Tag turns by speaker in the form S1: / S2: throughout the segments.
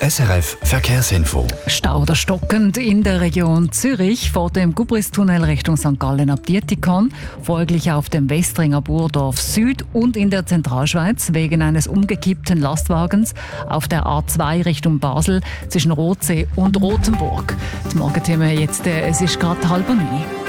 S1: SRF Verkehrsinfo.
S2: Stau oder stockend in der Region Zürich vor dem Gubristunnel Richtung St. Gallen ab Dietikon, folglich auf dem Westringer Burdorf Süd und in der Zentralschweiz wegen eines umgekippten Lastwagens auf der A2 Richtung Basel zwischen Rothsee und Rothenburg. Das Morgenthema jetzt, es ist gerade 8:30.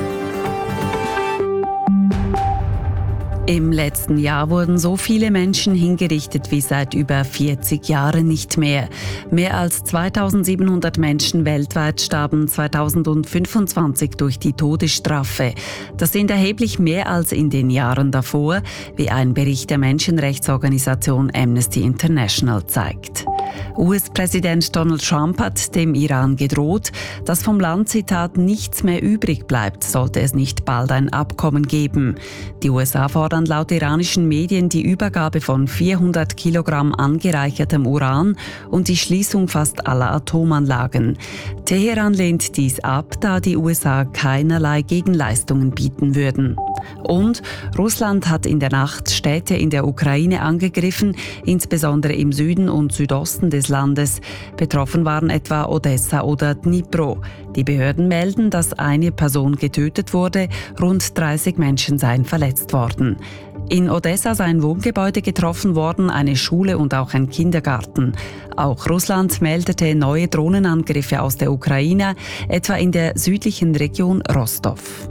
S3: Im letzten Jahr wurden so viele Menschen hingerichtet wie seit über 40 Jahren nicht mehr. Mehr als 2700 Menschen weltweit starben 2025 durch die Todesstrafe. Das sind erheblich mehr als in den Jahren davor, wie ein Bericht der Menschenrechtsorganisation Amnesty International zeigt. US-Präsident Donald Trump hat dem Iran gedroht, dass vom Land, Zitat, nichts mehr übrig bleibt, sollte es nicht bald ein Abkommen geben. Die USA fordern laut iranischen Medien die Übergabe von 400 Kilogramm angereichertem Uran und die Schließung fast aller Atomanlagen. Teheran lehnt dies ab, da die USA keinerlei Gegenleistungen bieten würden. Und Russland hat in der Nacht Städte in der Ukraine angegriffen, insbesondere im Süden und Südosten des Landes. Betroffen waren etwa Odessa oder Dnipro. Die Behörden melden, dass eine Person getötet wurde, rund 30 Menschen seien verletzt worden. In Odessa seien Wohngebäude getroffen worden, eine Schule und auch ein Kindergarten. Auch Russland meldete neue Drohnenangriffe aus der Ukraine, etwa in der südlichen Region Rostov.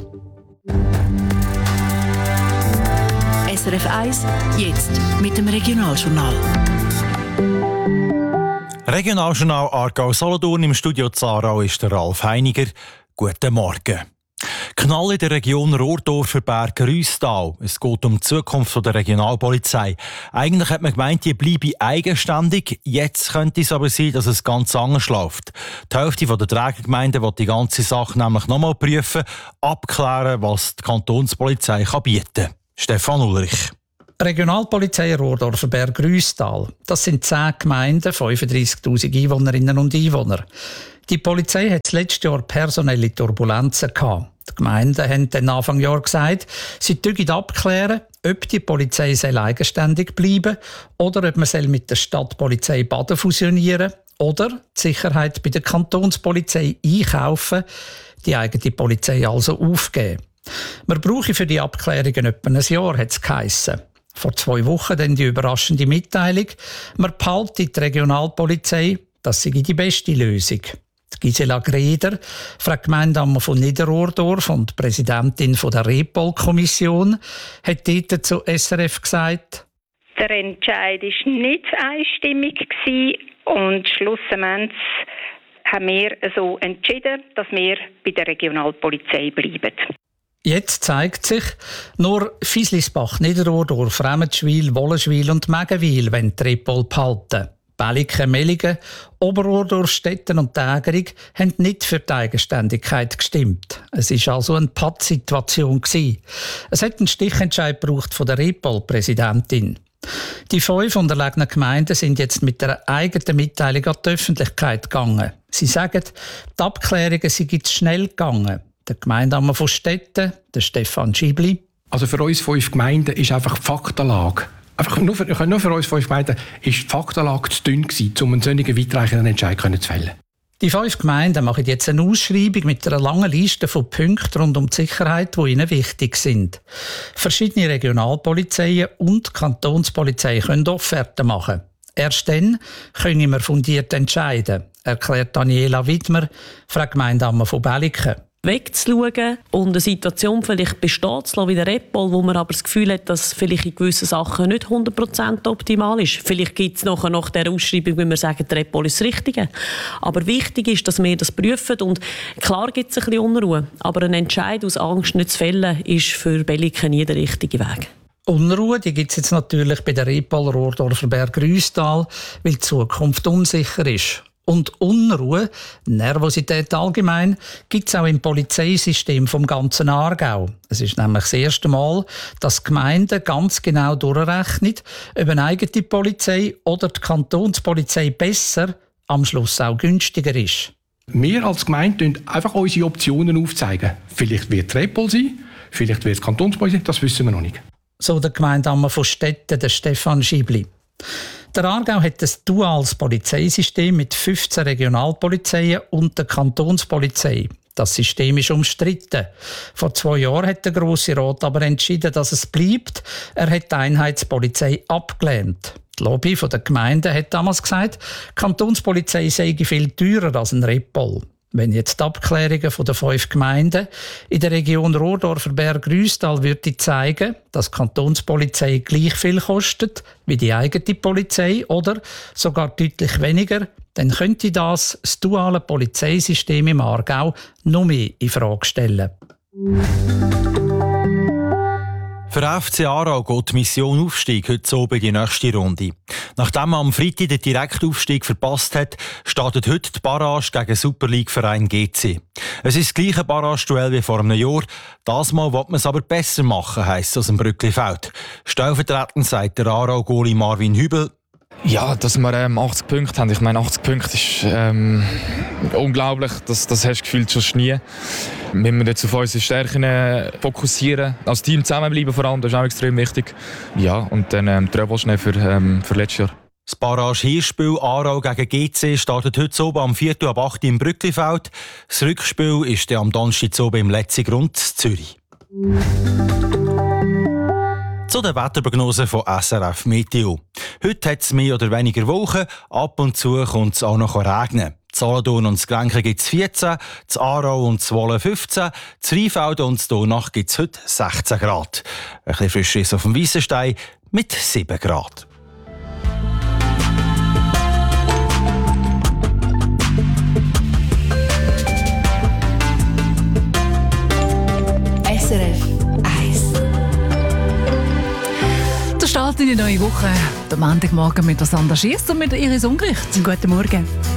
S4: SRF 1, jetzt mit dem Regionaljournal.
S5: Regionaljournal Aargau-Solothurn, im Studio Zarau ist der Ralf Heiniger. Guten Morgen. Knall in der Region Rohrdorfer Berg-Rüstal. Es geht um die Zukunft der Regionalpolizei. Eigentlich hat man gemeint, die bleibe eigenständig. Jetzt könnte es aber sein, dass es ganz anders läuft. Die Hälfte der Trägergemeinden will die ganze Sache nämlich nochmal prüfen, abklären, was die Kantonspolizei bieten kann. Stefan Ulrich.
S6: Regionalpolizei Rohrdorfer Berg-Rüstal. Das sind 10 Gemeinden, 35'000 Einwohnerinnen und Einwohner. Die Polizei hat das letzte Jahr personelle Turbulenzen gehabt. Die Gemeinden haben dann Anfang Jahr gesagt, sie dürfen abklären, ob die Polizei eigenständig bleiben soll oder ob man mit der Stadtpolizei Baden fusionieren oder die Sicherheit bei der Kantonspolizei einkaufen, die eigene Polizei also aufgeben. Man brauche für die Abklärungen etwa ein Jahr, hat es geheissen. Vor 2 Wochen dann die überraschende Mitteilung, man behalte die Regionalpolizei, das sei die beste Lösung. Gisela Greder, Frau Gemeindeammer von Niederrohrdorf und Präsidentin der Repol-Kommission, hat dort zu SRF gesagt:
S7: Der Entscheid war nicht einstimmig und schlussendlich haben wir so entschieden, dass wir bei der Regionalpolizei bleiben.
S6: Jetzt zeigt sich, nur Fieslisbach, Niederrohrdorf, Remetschwil, Wollenschwil und Megenwil wollen die Repol behalten. Belliken, Melligen, Oberrohrdorf, Stetten und Tägerung haben nicht für die Eigenständigkeit gestimmt. Es war also eine Pattsituation. Es hat einen Stichentscheid gebraucht von der Repol-Präsidentin. Die 5 unterlegenen Gemeinden sind jetzt mit einer eigenen Mitteilung an die Öffentlichkeit gegangen. Sie sagen, die Abklärungen sind schnell gegangen. Der Gemeindeammer von Stetten, der Stefan Schibli.
S8: Also für uns 5 Gemeinden ist einfach die Faktenlage. Nur für uns 5 Gemeinden ist die Faktenlage zu dünn gewesen, um einen solchen weitreichenden Entscheid zu fällen.
S6: Die 5 Gemeinden machen jetzt eine Ausschreibung mit einer langen Liste von Punkten rund um die Sicherheit, die ihnen wichtig sind. Verschiedene Regionalpolizeien und die Kantonspolizei können Offerten machen. Erst dann können wir fundiert entscheiden, erklärt Daniela Widmer, Frau Gemeindeammer von Belliken.
S9: Wegzuschauen und eine Situation vielleicht bestehen zu lassen wie der Repol, wo man aber das Gefühl hat, dass vielleicht in gewissen Sachen nicht 100% optimal ist. Vielleicht gibt es nachher nach der Ausschreibung, wenn wir sagen, der Repol ist das Richtige. Aber wichtig ist, dass wir das prüfen und klar gibt es ein bisschen Unruhe, aber ein Entscheid aus Angst nicht zu fällen, ist für Belliken nie der richtige Weg.
S6: Unruhe gibt es jetzt natürlich bei der Repol Rohrdorfer Berg-Rüstal, weil die Zukunft unsicher ist. Und Unruhe, Nervosität allgemein, gibt es auch im Polizeisystem vom ganzen Aargau. Es ist nämlich das erste Mal, dass Gemeinden ganz genau durchrechnen, ob eine eigene Polizei oder die Kantonspolizei besser, am Schluss auch günstiger ist.
S8: Wir als Gemeinde einfach unsere Optionen aufzeigen. Vielleicht wird es Repol sein, vielleicht wird es Kantonspolizei, das wissen wir noch nicht.
S6: So der Gemeindeammer von Stetten, der Stefan Schibli. Der Aargau hat ein duales Polizeisystem mit 15 Regionalpolizeien und der Kantonspolizei. Das System ist umstritten. Vor 2 Jahren hat der Grosse Rat aber entschieden, dass es bleibt. Er hat die Einheitspolizei abgelehnt. Die Lobby der Gemeinden hat damals gesagt, die Kantonspolizei sei viel teurer als ein Repol. Wenn jetzt die Abklärungen der 5 Gemeinden in der Region Rohrdorfer-Berg-Rüstal würden zeigen, dass die Kantonspolizei gleich viel kostet wie die eigene Polizei oder sogar deutlich weniger, dann könnte das duale Polizeisystem im Aargau noch mehr in Frage stellen.
S5: Für FC Aarau geht die Mission Aufstieg heute oben in die nächste Runde. Nachdem man am Freitag den Direktaufstieg verpasst hat, startet heute die Barrage gegen Super League-Verein GC. Es ist das gleiche Barrage-Duell wie vor einem Jahr. Das Mal will man es aber besser machen, heisst es aus dem Brücklifeld. Stellvertretend sagt der Aarau-Goalie Marvin Hübel:
S1: Ja, dass wir 80 Punkte haben. Ich meine, 80 Punkte ist unglaublich. Das hast du gefühlt schon nie. Wenn wir jetzt auf unsere Stärken fokussieren, als Team zusammenbleiben vor allem, das ist auch extrem wichtig. Ja, und dann die Revanche für letztes Jahr.
S5: Das Barrage-Hinspiel Aarau gegen GC startet heute oben am 4. ab 8. im Brücklifeld. Das Rückspiel ist dann am Donnerstag oben im Letzigrund in Zürich. Zu den Wetterprognosen von SRF Meteo. Heute hat es mehr oder weniger Wolken, ab und zu kommt es auch noch regnen. Solothurn und Grenchen gibt es 14, zu Aarau und Zwolle 15, zu Rheinfelden und Donach gibt es heute 16 Grad. Ein bisschen frischer ist auf dem Weissenstein mit 7 Grad.
S4: SRF 1.
S2: Der Start in die neue Woche. Der Montagmorgen mit der Sandra Schiess und mit der Iris Ungericht.
S10: Guten Morgen.